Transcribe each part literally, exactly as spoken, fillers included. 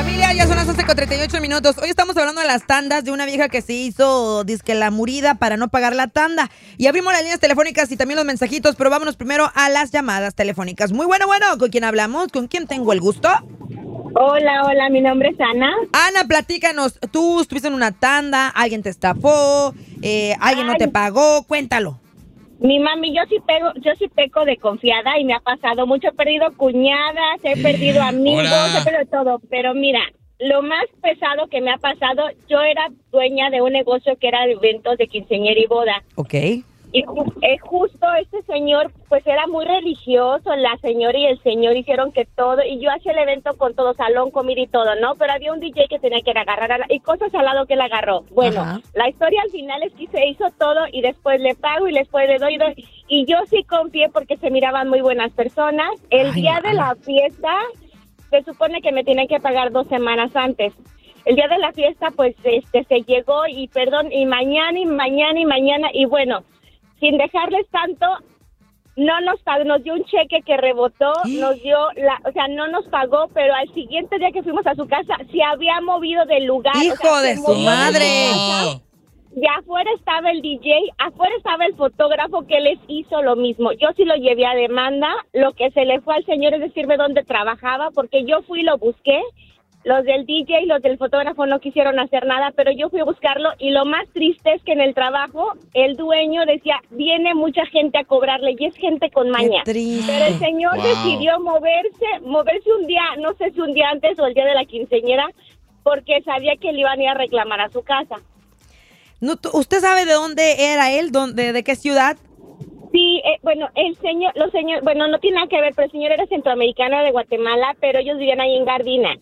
Familia, ya son las once con treinta y ocho minutos. Hoy estamos hablando de las tandas de una vieja que se hizo, dizque la murida para no pagar la tanda. Y abrimos las líneas telefónicas y también los mensajitos, pero vámonos primero a las llamadas telefónicas. Muy bueno, bueno, ¿con quién hablamos? ¿Con quién tengo el gusto? Hola, hola, mi nombre es Ana. Ana, platícanos, tú estuviste en una tanda, alguien te estafó, eh, alguien Ay. no te pagó, cuéntalo. Mi mami, yo sí pego, yo sí peco de confiada y me ha pasado mucho. He perdido cuñadas, he perdido amigos, Hola. he perdido todo. Pero mira, lo más pesado que me ha pasado, yo era dueña de un negocio que era de eventos de quinceañera y boda. Ok. Y ju- eh, justo este señor, pues era muy religioso, la señora y el señor hicieron que todo, y yo hacía el evento con todo, salón, comida y todo, ¿no? Pero había un D J que tenía que agarrar, a la- y cosas al lado que él agarró. Bueno, Ajá. la historia al final es que se hizo todo, y después le pago, y después le doy, y doy, y yo sí confié porque se miraban muy buenas personas. El Ay, día de mana. la fiesta, se supone que me tienen que pagar dos semanas antes. El día de la fiesta, pues, este, se llegó, y perdón, y mañana, y mañana, y mañana, y bueno, sin dejarles tanto, no nos pagó, nos dio un cheque que rebotó, nos dio, la, o sea, no nos pagó, pero al siguiente día que fuimos a su casa, se había movido del lugar. ¡Hijo o sea, de se su movió madre! su casa. De afuera estaba el D J, afuera estaba el fotógrafo que les hizo lo mismo. Yo sí lo llevé a demanda, lo que se le fue al señor es decirme dónde trabajaba, porque yo fui y lo busqué. Los del D J y los del fotógrafo no quisieron hacer nada, pero yo fui a buscarlo, y lo más triste es que en el trabajo el dueño decía, viene mucha gente a cobrarle, y es gente con maña. Qué triste. Pero el señor Wow. decidió moverse, moverse un día, no sé si un día antes o el día de la quinceañera, porque sabía que le iban a ir a reclamar a su casa. No, tú- ¿Usted sabe de dónde era él? ¿Dónde, de qué ciudad? Sí, eh, bueno, el señor, los señores, bueno, no tiene nada que ver, pero el señor era centroamericano de Guatemala, pero ellos vivían ahí en Gardina.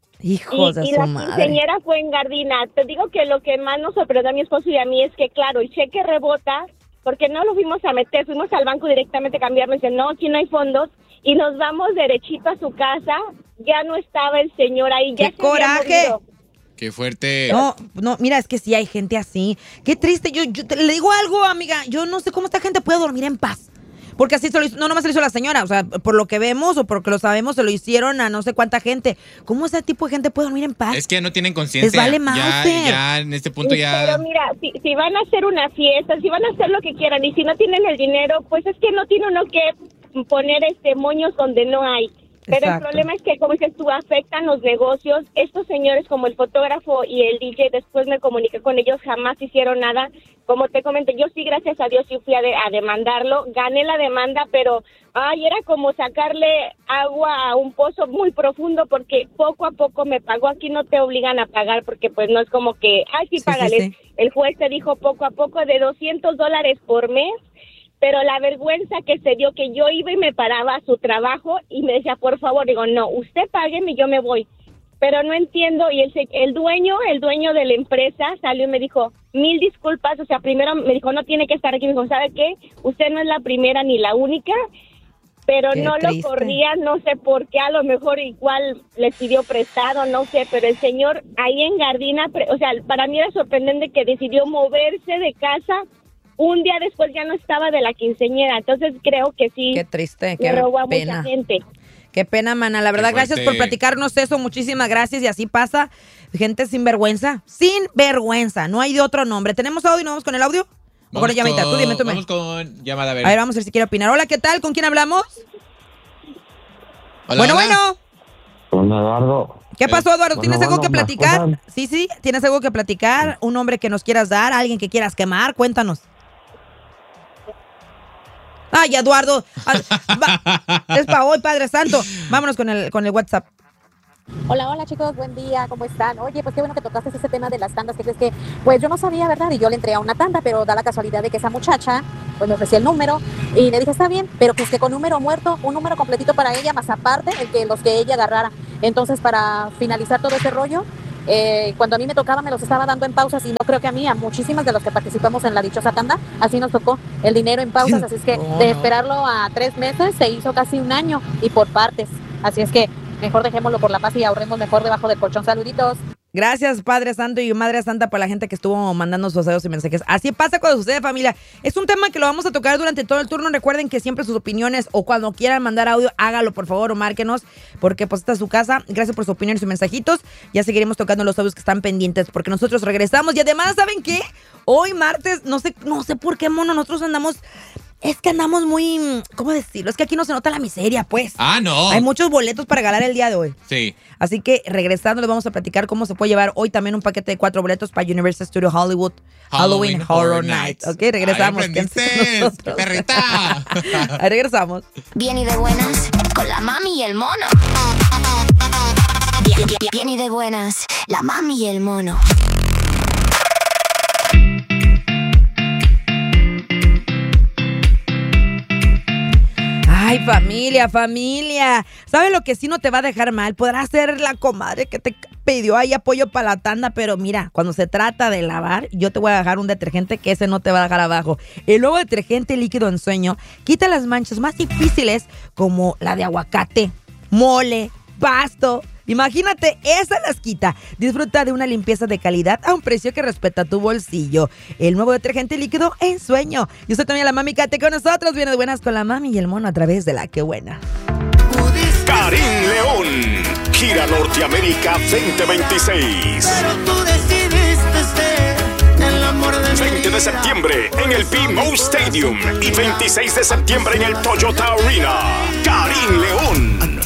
Hijos y, de y su la madre. quinceañera fue en Gardina. Te digo que lo que más nos sorprendió a mi esposo y a mí es que, claro, el cheque rebota, porque no lo fuimos a meter, fuimos al banco directamente a cambiarlo, y dicen, no, aquí no hay fondos, y nos vamos derechito a su casa, ya no estaba el señor ahí, ya ¡Qué se había coraje! movido. Qué fuerte. No, no, mira, es que sí hay gente así. Qué triste. Yo, yo te, le digo algo, amiga. Yo no sé cómo esta gente puede dormir en paz. Porque así se lo hizo, no nomás se lo hizo la señora, o sea, por lo que vemos o porque lo sabemos, se lo hicieron a no sé cuánta gente. ¿Cómo ese tipo de gente puede dormir en paz? Es que no tienen conciencia. Les vale ya, Mauser. ya en este punto ya. Pero mira, si, si van a hacer una fiesta, si van a hacer lo que quieran, y si no tienen el dinero, pues es que no tiene uno que poner este moños donde no hay. Pero Exacto. el problema es que, como dices tú, afectan los negocios. Estos señores, como el fotógrafo y el D J, después me comuniqué con ellos, jamás hicieron nada. Como te comenté, yo sí, gracias a Dios, sí fui a, de- a demandarlo. Gané la demanda, pero ay, era como sacarle agua a un pozo muy profundo, porque poco a poco me pagó. Aquí no te obligan a pagar, porque pues no es como que, ay, sí, Sí, sí, págales. sí. El juez te dijo poco a poco de doscientos dólares por mes. Pero la vergüenza que se dio, que yo iba y me paraba a su trabajo y me decía, por favor, digo, no, usted págueme y yo me voy. Pero no entiendo, y el, se- el dueño, el dueño de la empresa salió y me dijo, mil disculpas, o sea, primero me dijo, no tiene que estar aquí, me dijo, ¿sabe qué? Usted no es la primera ni la única, pero Qué no triste. lo corría, no sé por qué, a lo mejor igual le pidió prestado, no sé, pero el señor ahí en Gardina, pre- o sea, para mí era sorprendente que decidió moverse de casa. Un día después ya no estaba de la quinceañera, entonces creo que sí Qué triste, le qué robó a pena. mucha gente. Qué pena, mana. La verdad, Qué gracias fuerte. por platicarnos eso. Muchísimas gracias. Y así pasa. Gente sin vergüenza. Sin vergüenza. No hay de otro nombre. ¿Tenemos audio y nos vamos con el audio? O con la llamadita. Tú dime, tú me. Vamos con llamada, a ver. A ver, vamos a ver si quiere opinar. Hola, ¿qué tal? ¿Con quién hablamos? Hola, bueno, hola. bueno. Con Eduardo. ¿Qué pasó, Eduardo? Bueno, ¿Tienes algo bueno, que ¿me platicar? escuchan? Sí, sí. ¿Tienes algo que platicar? ¿Un nombre que nos quieras dar? ¿Alguien que quieras quemar? Cuéntanos. Ay, Eduardo. Ah, va- Es para hoy, Padre Santo. Vámonos con el, con el WhatsApp. Hola, hola chicos, buen día, ¿cómo están? Oye, pues qué bueno que tocaste ese tema de las tandas, que crees que, pues yo no sabía, ¿verdad? Y yo le entré a una tanda, pero da la casualidad de que esa muchacha, pues me ofreció el número y le dije, está bien, pero que es que con número muerto, un número completito para ella, más aparte el que los que ella agarrara. Entonces, para finalizar todo ese rollo, eh, cuando a mí me tocaba, me los estaba dando en pausas y no creo que a mí, a muchísimas de los que participamos en la dichosa tanda, así nos tocó el dinero en pausas, así es que Oh, de no. esperarlo a tres meses se hizo casi un año y por partes. Así es que mejor dejémoslo por la paz y ahorremos mejor debajo del colchón. Saluditos. Gracias, Padre Santo y Madre Santa, por la gente que estuvo mandando sus audios y mensajes. Así pasa cuando sucede, familia. Es un tema que lo vamos a tocar durante todo el turno. Recuerden que siempre sus opiniones o cuando quieran mandar audio, hágalo, por favor, o márquenos, porque pues esta es su casa. Gracias por su opinión y sus mensajitos. Ya seguiremos tocando los audios que están pendientes, porque nosotros regresamos. Y además, ¿saben qué? Hoy martes, no sé, no sé por qué, mono, nosotros andamos... Es que andamos muy... ¿Cómo decirlo? Es que aquí no se nota la miseria, pues. Ah, no. Hay muchos boletos para ganar el día de hoy. Sí. Así que regresando les vamos a platicar cómo se puede llevar hoy también un paquete de cuatro boletos para Universal Studio Hollywood Halloween, Halloween Horror, Horror Nights. Ok, regresamos. Ay, perrita. Ahí regresamos. Bien y de buenas con la mami y el mono. Bien, bien, bien y de buenas, la mami y el mono. Ay, familia, familia. ¿Sabes lo que sí no te va a dejar mal? Podrá ser la comadre que te pidió ahí apoyo para la tanda, pero mira, cuando se trata de lavar, yo te voy a dejar un detergente que ese no te va a dejar abajo. El nuevo detergente líquido en sueño quita las manchas más difíciles como la de aguacate, mole, pasto. Imagínate, esa las quita. Disfruta de una limpieza de calidad a un precio que respeta tu bolsillo. El nuevo detergente líquido en sueño. Y usted también, la mami Kate, con nosotros. Viene de buenas con la mami y el mono a través de La Que Buena. Karim León, gira Norteamérica veinte veintiséis. Pero tú decidiste ser el amor de mi vida. veinte de septiembre en el B-Mo Stadium y veintiséis de septiembre en el Toyota Arena. Karim León.